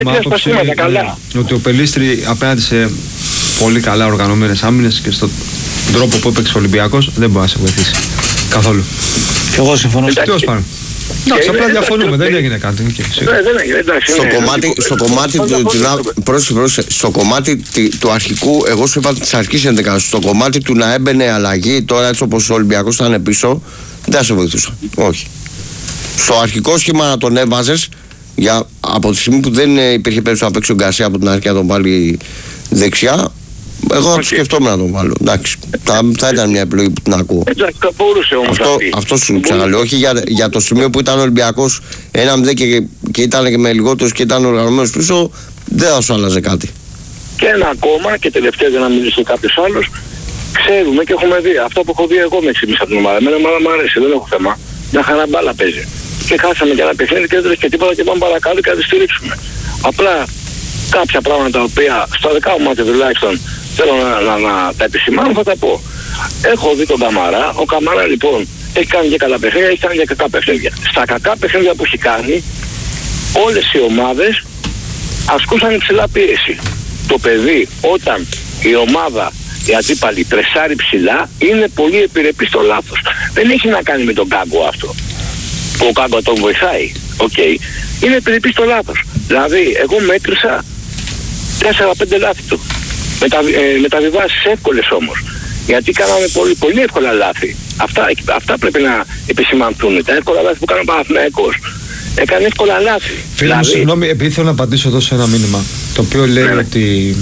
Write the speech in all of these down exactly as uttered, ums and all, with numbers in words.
Μα άποψη ότι ο Πελίστρη απέναντι σε πολύ καλά οργανωμένες άμυνες και στον τρόπο που έπαιξε ο Ολυμπιακός δεν μπορεί να σε βοηθήσει καθόλου. Και εγώ συμφωνώ. Τέλος πάντων. Εντάξει, απλά διαφωνούμε, δεν έγινε κάτι. Στο κομμάτι, στο κομμάτι του, πρόσεχε, πρόσεχε, στο κομμάτι του αρχικού, εγώ σου είπα της αρχής έντεκα, στο κομμάτι του να έμπαινε αλλαγή, τώρα έτσι όπως ο Ολυμπιακός ήταν πίσω, δεν θα σε βοηθούσα. Όχι. Στο αρχικό σχήμα να τον έβαζες, για, από τη στιγμή που δεν υπήρχε περίπτωση να παίξει ο Γκαρσία από την αρχή να τον βάλει δεξιά, εγώ θα το σκεφτόμουν να τον βάλω. Εντάξει, θα, θα ήταν μια επιλογή που την ακούω. Εντάξει, θα μπορούσε όμως. Αυτό, αυτό σου ξαναλέω. Όχι για, για το σημείο που ήταν ο Ολυμπιακός ένα μηδέν και, και ήταν και με λιγότερους και ήταν οργανωμένος πίσω, δεν θα σου άλλαζε κάτι. Και ένα ακόμα, και τελευταία για να μιλήσει κάποιος άλλος, ξέρουμε και έχουμε δει. Αυτό που έχω δει εγώ με ξύπνησα την ομάδα. Εμένα ομάδα μου αρέσει, δεν έχω θέμα. Μια χαρά μπάλα παίζει. Και χάσαμε και ένα παιχνίδι και δεν και τίποτα και πάμε παρακάτω και να τη στηρίξουμε. Απλά κάποια πράγματα τα οποία στα δικά μου μάτια τουλάχιστον θέλω να, να, να τα επισημάνω, θα τα πω. Έχω δει τον Καμαρά. Ο Καμαρά λοιπόν έχει κάνει και καλά παιχνίδια, έχει κάνει και κακά παιχνίδια. Στα κακά παιχνίδια που έχει κάνει, όλες οι ομάδες ασκούσαν υψηλά πίεση. Το παιδί όταν η ομάδα, η αντίπαλη πρεσάρει ψηλά, είναι πολύ επιρρεπή στο λάθος. Δεν έχει να κάνει με τον Κάγκο αυτό. Ο Κάγκο τον βοηθάει. Οκ. Okay. Είναι επιρρεπή στο λάθος. Δηλαδή, εγώ μέτρησα τέσσερα πέντε λάθη του. Μετα, ε, μεταβιβάσεις εύκολες όμως. Γιατί κάναμε πολύ, πολύ εύκολα λάθη. Αυτά, αυτά πρέπει να επισημανθούν. Τα εύκολα λάθη που κάνει ο Παναθηναϊκός. Έκανε εύκολα λάθη. Φίλε μου, δηλαδή... συγγνώμη, επειδή θέλω να απαντήσω εδώ σε ένα μήνυμα. Το οποίο λέει ναι, ότι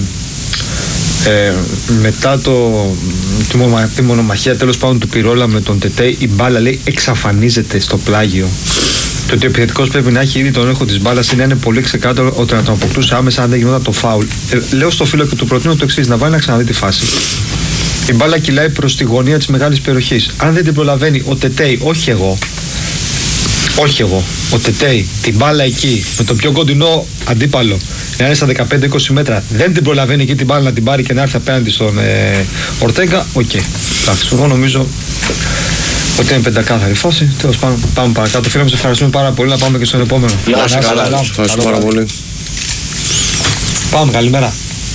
ε, μετά το, τη μονομαχία τέλος πάντων του Πυρόλα με τον Τετέι, η μπάλα λέει εξαφανίζεται στο πλάγιο. Το ότι ο επιθετικός πρέπει να έχει ήδη τον έλεγχο της μπάλας είναι, είναι πολύ ξεκάθαρο ότι να τον αποκτούσε άμεσα αν δεν γινόταν το φάουλ. Ε, λέω στο φίλο και του προτείνω το εξής: να βάλει να ξαναδεί τη φάση. Η μπάλα κυλάει προς τη γωνία της μεγάλης περιοχής. Αν δεν την προλαβαίνει ο Τετέι, όχι εγώ, όχι εγώ, ο Τετέι, την μπάλα εκεί με το πιο κοντινό αντίπαλο να είναι στα δεκαπέντε είκοσι μέτρα, δεν την προλαβαίνει εκεί την μπάλα να την πάρει και να έρθει απέναντι στον ε, Ορτέγκα, οκ. Okay. Εντάξει, εγώ νομίζω ότι είναι πεντακάθαρη φάση. Τέλος πάντων, πάμε παρακάτω. Φίλε μου, σε ευχαριστούμε πάρα πολύ. Να πάμε και στον επόμενο. Να είστε καλά, ευχαριστούμε πάρα πολύ. Πάμε, καλημέρα.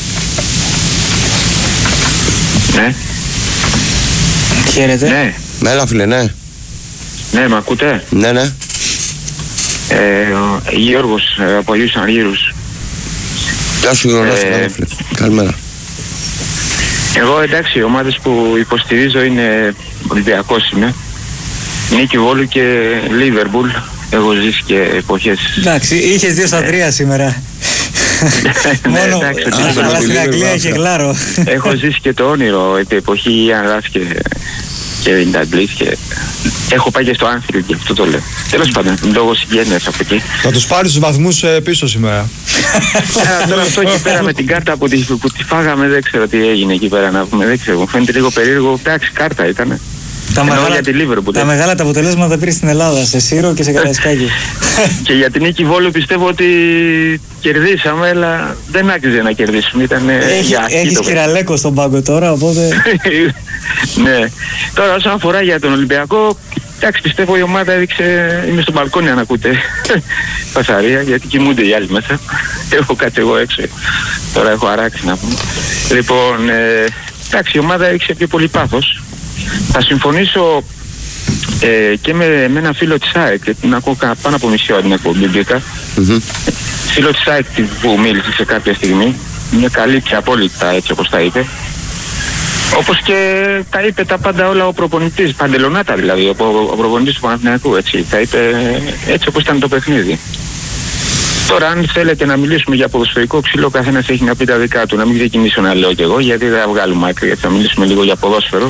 Ναι. Χαίρετε. Ναι. Μέλα φίλε, ναι. Ναι, μ' ακούτε? Ναι, ναι. Ε, ο Γιώργος ε, από Αγίους Αργύρους. Γεια σου Γιώργο, ε, φίλε. Καλημέρα. Εγώ εντάξει, οι ομάδες που υποστηρίζω είναι Ολυμπιακός είμαι. Νίκη Βόλου και Λίβερπουλ. Έχω ζήσει και εποχές. Εντάξει, είχες δύο στα τρία σήμερα. Μόνο, αλλά στην Αγγλία είχε γλάρο. Έχω ζήσει και το όνειρο, επί εποχή Ιαν Ρας και Kevin Dalglish και έχω πάει και στο Anfield και αυτό το λέω. Τέλος πάντων, λόγω συγγένειας από εκεί. Θα τους πάρεις τους βαθμούς ε, πίσω σήμερα. ε, τώρα αυτό εκεί πέρα με την κάρτα που τη, που τη φάγαμε δεν ξέρω τι έγινε εκεί πέρα να πούμε, δεν ξέρω, μου φαίνεται λίγο περίεργο, εντάξει κάρτα ήταν. Τα, μεγάλα, τα μεγάλα τα αποτελέσματα πήρε στην Ελλάδα, σε Σύρο και σε Καραϊσκάκη. Και για την Νίκη Βόλου πιστεύω ότι κερδίσαμε, αλλά δεν άξιζε να κερδίσουμε. Ήταν Έχει, έχεις Κυραλέκο στον πάγκο τώρα, οπότε... Ναι. Τώρα όσον αφορά για τον Ολυμπιακό, εντάξει πιστεύω η ομάδα έδειξε, είμαι στο μπαλκόνι αν ακούτε, πασαρία, γιατί κοιμούνται οι άλλοι μέσα. Έχω κάτσει εγώ έξω, τώρα έχω αράξει να πούμε. Λοιπόν, ε, εντάξει η ομάδα έδειξε πιο πολύ πάθος. Θα συμφωνήσω ε, και με, με ένα φίλο της ΑΕΚ, γιατί την ακούω πάνω από μισή ώρα την εκπομπή μπήκα. Mm-hmm. Φίλο της ΑΕΚ που μίλησε σε κάποια στιγμή, είναι καλή και απόλυτα έτσι όπως τα είπε. Όπως και τα είπε τα πάντα όλα ο προπονητής, Παντελονάτα δηλαδή, ο, ο προπονητής του Παναθηναϊκού, έτσι, τα είπε έτσι όπως ήταν το παιχνίδι. Τώρα αν θέλετε να μιλήσουμε για ποδοσφαιρικό ξύλο, ο καθένας έχει να πει τα δικά του, να μην ξεκινήσω να λέω κι εγώ, γιατί δεν θα βγάλουμε άκρη, γιατί θα μιλήσουμε λίγο για ποδόσφαιρο.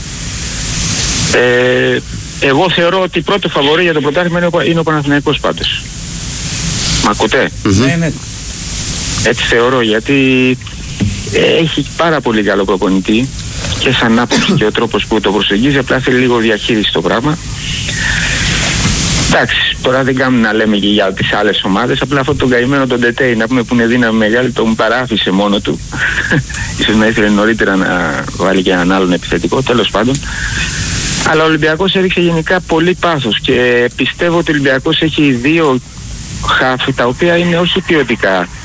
Ε, εγώ θεωρώ ότι πρώτο φαβορί για το πρωτάθλημα είναι, είναι ο Παναθηναϊκός πάντως. Μ' ακούτε? Ναι, ναι. Έτσι θεωρώ, γιατί έχει πάρα πολύ καλό προπονητή και σαν άποψη και ο τρόπος που το προσεγγίζει, απλά θέλει λίγο διαχείριση το πράγμα. Εντάξει, τώρα δεν κάνουμε να λέμε και για τις άλλες ομάδες, απλά αυτό τον καημένο τον Τετέι, να πούμε που είναι δύναμη μεγάλη, τον παράφησε μόνο του. Ίσως να ήθελε νωρίτερα να βάλει και έναν άλλον επιθετικό, τέλος πάντων. Αλλά ο Ολυμπιακός έδειξε γενικά πολύ πάθος και πιστεύω ότι ο Ολυμπιακός έχει δύο χάφη τα οποία είναι όχι ποιοτικά